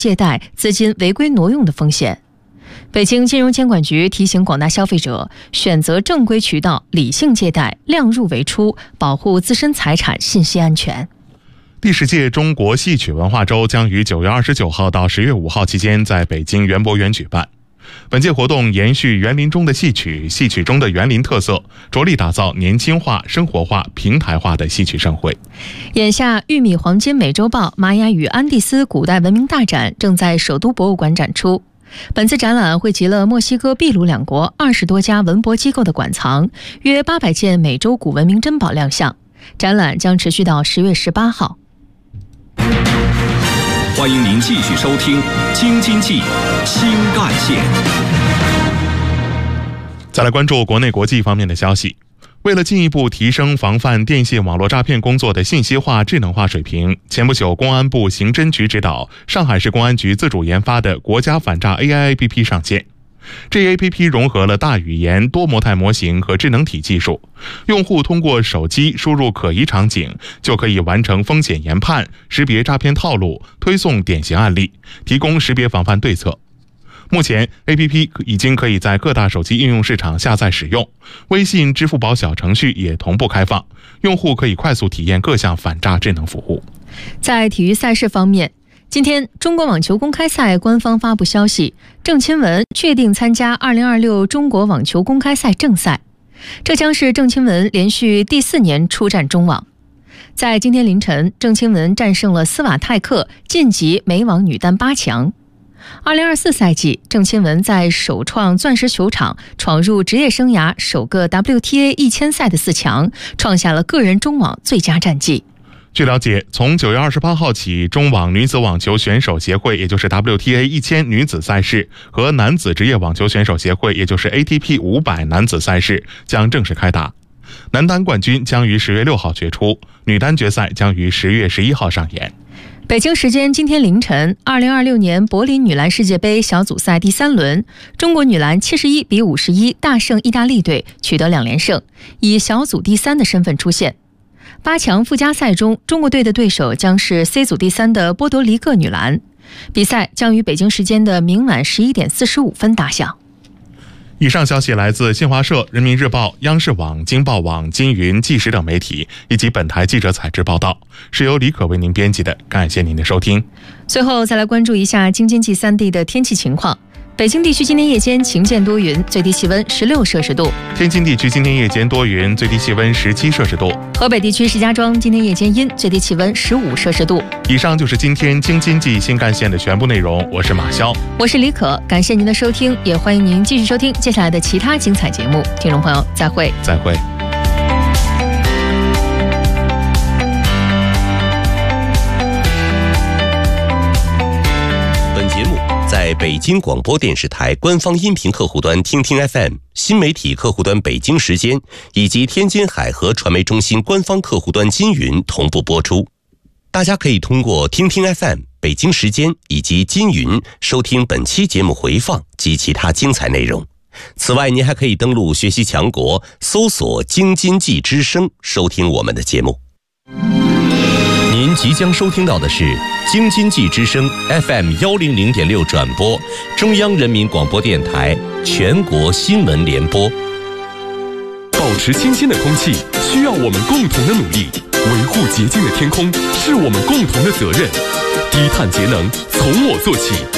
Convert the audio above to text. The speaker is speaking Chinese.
借贷、资金违规挪用的风险。北京金融监管局提醒广大消费者，选择正规渠道，理性借贷，量入为出，保护自身财产信息安全。 第10届中国戏曲文化周将于9月29号到10月5号期间在北京园博园举办。本届活动延续园林中的戏曲，戏曲中的园林特色，着力打造年轻化、生活化、平台化的戏曲盛会。 眼下，玉米黄金美洲豹、玛雅与安第斯古代文明大展正在首都博物馆展出。本次展览汇集了墨西哥、秘鲁两国20多家文博机构的馆藏，约800件美洲古文明珍宝亮相。展览将持续到10月18号。 欢迎您继续收听《京津冀新干线》。 再来关注国内国际方面的消息。为了进一步提升防范电信网络诈骗工作的信息化、智能化水平，前不久公安部刑侦局指导，上海市公安局自主研发的国家反诈 AI APP 上线。这 APP 融合了大语言、多模态模型和智能体技术，用户通过手机输入可疑场景，就可以完成风险研判、识别诈骗套路、推送典型案例，提供识别防范对策。目前 APP 已经可以在各大手机应用市场下载使用，微信、支付宝小程序也同步开放，用户可以快速体验各项反诈智能服务。 在体育赛事方面，今天中国网球公开赛官方发布消息，郑钦文确定参加2026中国网球公开赛正赛，这将是郑钦文连续第4年出战中网。在今天凌晨，郑钦文战胜了斯瓦泰克，晋级美网女单8强。2024赛季，郑钦文在首创钻石球场，闯入职业生涯首个 WTA 1000赛的4强，创下了个人中网最佳战绩。 据了解，从9月28号起，中网女子网球选手协会，也就是 WTA 1000女子赛事和男子职业网球选手协会，也就是 ATP 500男子赛事将正式开打。男单冠军将于10月6号决出，女单决赛将于10月11号上演。 北京时间今天凌晨，2026年柏林女篮世界杯小组赛第3轮，中国女篮71比51大胜意大利队，取得2连胜，以小组第3的身份出现。8强附加赛中，中国队的对手将是 C 组第3的波多黎各女篮。比赛将于北京时间的明晚11点45分打响。 以上消息来自新华社、人民日报、央视网、京报网、金云、纪实等媒体，以及本台记者采制报道，是由李可为您编辑的。感谢您的收听。 最后再来关注一下京津冀3地的天气情况。北京地区今天夜间晴间多云，最低气温16摄氏度； 天津地区今天夜间多云，最低气温17摄氏度； 河北地区石家庄今天夜间阴，最低气温15摄氏度。 以上就是今天京津冀新干线的全部内容，我是马潇， 我是李可，感谢您的收听，也欢迎您继续收听接下来的其他精彩节目。听众朋友，再会。 再会。 本节目在北京广播电视台官方音频客户端听听 FM、新媒体客户端北京时间以及天津海河传媒中心官方客户端金云同步播出。大家可以通过听听 FM、北京时间以及金云收听本期节目回放及其他精彩内容。此外，您还可以登录学习强国，搜索京津冀之声收听我们的节目。您即将收听到的是京津冀之声 FM 100.6转播，中央人民广播电台全国新闻联播。 保持清新的空气需要我们共同的努力，维护洁净的天空是我们共同的责任。低碳节能从我做起，